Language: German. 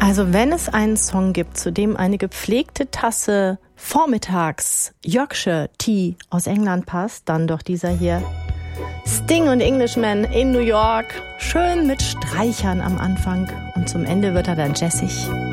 Also wenn es einen Song gibt, zu dem eine gepflegte Tasse vormittags Yorkshire Tea aus England passt, dann doch dieser hier. Sting und Englishman in New York, schön mit Streichern am Anfang und zum Ende wird er dann jazzig.